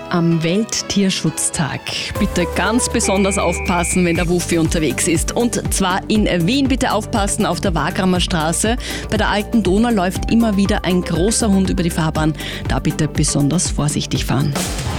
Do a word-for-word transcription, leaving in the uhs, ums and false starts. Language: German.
am Welttierschutztag. Bitte ganz besonders aufpassen, wenn der Wuffi unterwegs ist. Und zwar in Wien. Bitte aufpassen auf der Wagrammer Straße. Bei der Alten Donau läuft immer wieder ein großer Hund über die Fahrbahn. Da bitte besonders vorsichtig fahren.